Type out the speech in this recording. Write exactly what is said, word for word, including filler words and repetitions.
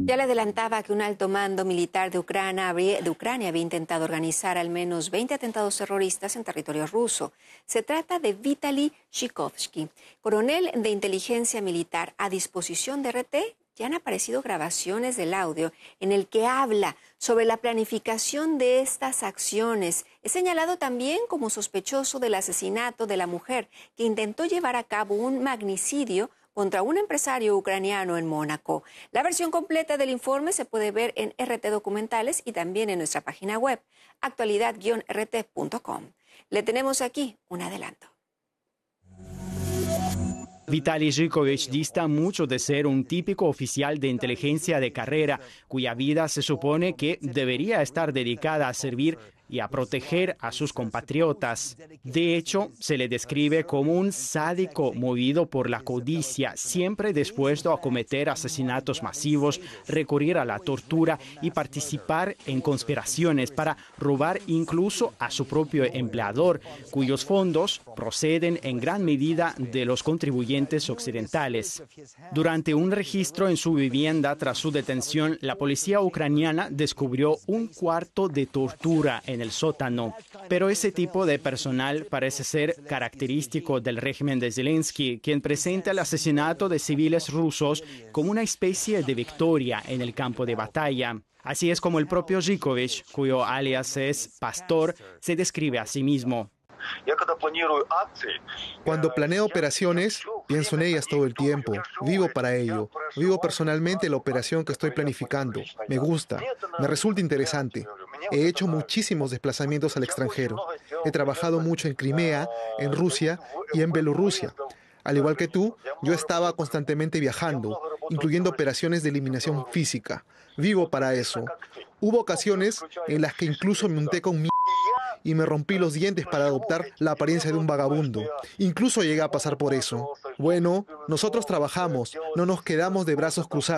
Ya le adelantaba que un alto mando militar de Ucrania, habría, de Ucrania había intentado organizar al menos veinte atentados terroristas en territorio ruso. Se trata de Vitaly Zhikovsky, coronel de inteligencia militar a disposición de R T. Ya han aparecido grabaciones del audio en el que habla sobre la planificación de estas acciones. Es señalado también como sospechoso del asesinato de la mujer que intentó llevar a cabo un magnicidio contra un empresario ucraniano en Mónaco. La versión completa del informe se puede ver en R T Documentales y también en nuestra página web, actualidad guion r t punto com. Le tenemos aquí un adelanto. Vitaly Zhikovsky dista mucho de ser un típico oficial de inteligencia de carrera, cuya vida se supone que debería estar dedicada a servir y a proteger a sus compatriotas. De hecho, se le describe como un sádico movido por la codicia, siempre dispuesto a cometer asesinatos masivos, recurrir a la tortura y participar en conspiraciones para robar incluso a su propio empleador, cuyos fondos proceden en gran medida de los contribuyentes occidentales. Durante un registro en su vivienda tras su detención, la policía ucraniana descubrió un cuarto de tortura en el sótano. Pero ese tipo de personal parece ser característico del régimen de Zelensky, quien presenta el asesinato de civiles rusos como una especie de victoria en el campo de batalla. Así es como el propio Zhikovsky, cuyo alias es Pastor, se describe a sí mismo. Cuando planeo operaciones, pienso en ellas todo el tiempo. Vivo para ello. Vivo personalmente la operación que estoy planificando. Me gusta. Me resulta interesante. He hecho muchísimos desplazamientos al extranjero. He trabajado mucho en Crimea, en Rusia y en Bielorrusia. Al igual que tú, yo estaba constantemente viajando, incluyendo operaciones de eliminación física. Vivo para eso. Hubo ocasiones en las que incluso me unté con mi y me rompí los dientes para adoptar la apariencia de un vagabundo. Incluso llegué a pasar por eso. Bueno, nosotros trabajamos, no nos quedamos de brazos cruzados.